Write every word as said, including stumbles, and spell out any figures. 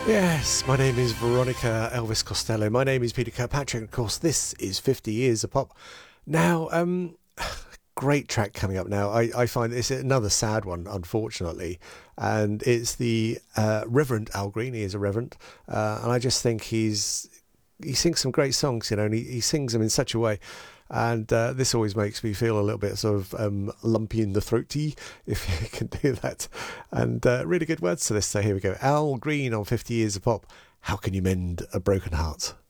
Yes, my name is Veronica Elvis Costello. My name is Peter Kirkpatrick. Of course, this is fifty Years of Pop. Now, um, great track coming up now. I, I find it's another sad one, unfortunately. And it's the uh, Reverend Al Green. He is a reverend. Uh, and I just think he's he sings some great songs, you know, and he, he sings them in such a way. And uh, this always makes me feel a little bit sort of um, lumpy in the throaty, if you can do that. And uh, really good words to this. So here we go. Al Green on fifty Years of Pop. How can you mend a broken heart?